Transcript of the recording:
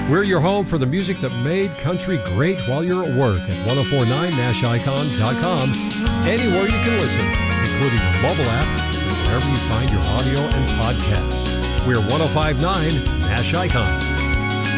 We're your home for the music that made country great while you're at work at 1049nashicon.com. Anywhere you can listen, including the mobile app, and wherever you find your audio and podcasts. We're 1059 Nash Icon.